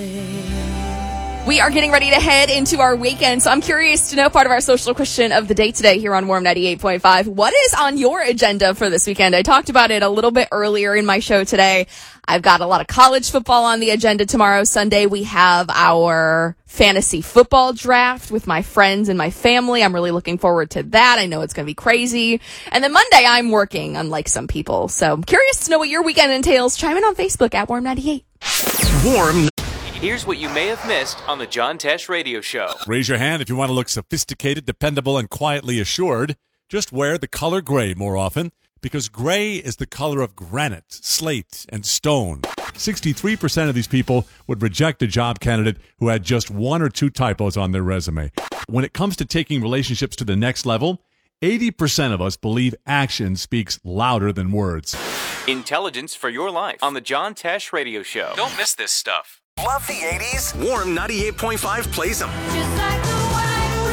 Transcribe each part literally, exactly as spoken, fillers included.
We are getting ready to head into our weekend, so I'm curious to know, part of our social question of the day today here on Warm ninety-eight point five, what is on your agenda for this weekend? I talked about it a little bit earlier in my show today. I've got a lot of college football on the agenda tomorrow. Sunday, we have our fantasy football draft with my friends and my family. I'm really looking forward to that. I know it's going to be crazy. And then Monday, I'm working, unlike some people. So I'm curious to know what your weekend entails. Chime in on Facebook at Warm ninety-eight. Warm. Here's what you may have missed on the John Tesh Radio Show. Raise your hand if you want to look sophisticated, dependable, and quietly assured. Just wear the color gray more often, because gray is the color of granite, slate, and stone. sixty-three percent of these people would reject a job candidate who had just one or two typos on their resume. When it comes to taking relationships to the next level, eighty percent of us believe action speaks louder than words. Intelligence for your life on the John Tesh Radio Show. Don't miss this stuff. Love the eighties? Warm ninety-eight point five plays them. Just like the white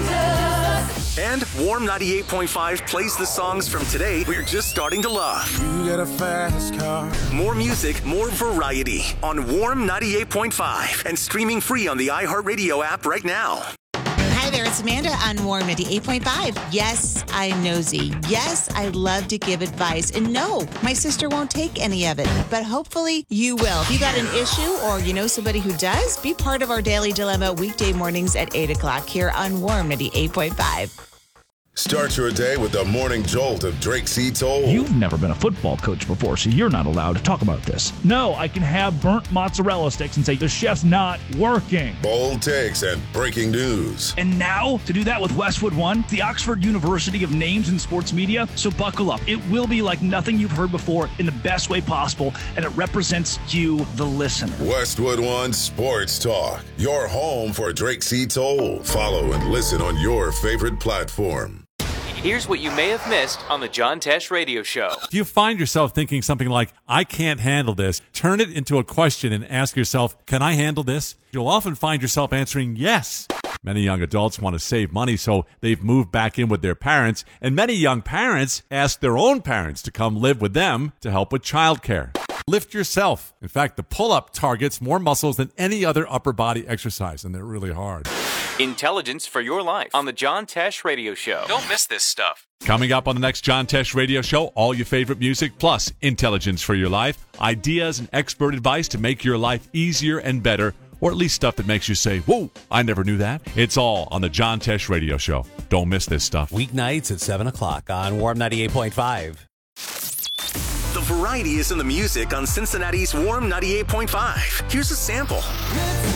wings. And Warm ninety-eight point five plays the songs from today we're just starting to love. You get a fast car. More music, more variety on Warm ninety-eight point five and streaming free on the iHeartRadio app right now. Hi there, it's Amanda on Warm ninety-eight point five. Yes, I'm nosy. Yes, I love to give advice. And no, my sister won't take any of it. But hopefully you will. If you got an issue or you know somebody who does, be part of our Daily Dilemma weekday mornings at eight o'clock here on Warm ninety-eight point five. Start your day with the morning jolt of Drake C. Toll. You've never been a football coach before, so you're not allowed to talk about this. No, I can have burnt mozzarella sticks and say the chef's not working. Bold takes and breaking news. And now, to do that with Westwood One, the Oxford University of names in sports media. So buckle up. It will be like nothing you've heard before in the best way possible, and it represents you, the listener. Westwood One Sports Talk, your home for Drake C. Toll. Follow and listen on your favorite platform. Here's what you may have missed on the John Tesh Radio Show. If you find yourself thinking something like, I can't handle this, turn it into a question and ask yourself, can I handle this? You'll often find yourself answering yes. Many young adults want to save money, so they've moved back in with their parents, and many young parents ask their own parents to come live with them to help with childcare. Lift yourself. In fact, the pull-up targets more muscles than any other upper body exercise, and they're really hard. Intelligence for your life on the John Tesh Radio Show. Don't miss this stuff. Coming up on the next John Tesh Radio Show, all your favorite music plus intelligence for your life, ideas and expert advice to make your life easier and better, or at least stuff that makes you say, whoa, I never knew that. It's all on the John Tesh Radio Show. Don't miss this stuff. Weeknights at seven o'clock on Warm ninety-eight point five. The variety is in the music on Cincinnati's Warm ninety-eight point five. Here's a sample.